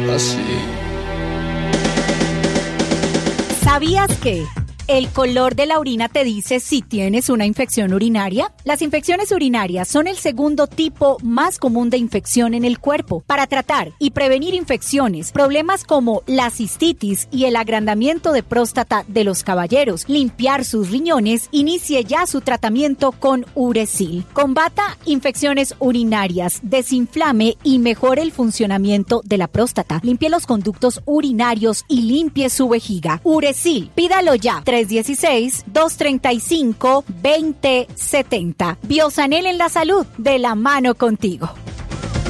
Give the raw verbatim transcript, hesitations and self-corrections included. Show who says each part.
Speaker 1: así.
Speaker 2: ¿Sabías que el color de la orina te dice si tienes una infección urinaria? Las infecciones urinarias son el segundo tipo más común de infección en el cuerpo. Para tratar y prevenir infecciones, problemas como la cistitis y el agrandamiento de próstata de los caballeros, limpiar sus riñones, inicie ya su tratamiento con Uresil. Combata infecciones urinarias, desinflame y mejore el funcionamiento de la próstata. Limpie los conductos urinarios y limpie su vejiga. Uresil, pídalo ya. tres uno seis, dos tres cinco, dos cero siete cero. Biosanel en la salud, de la mano contigo.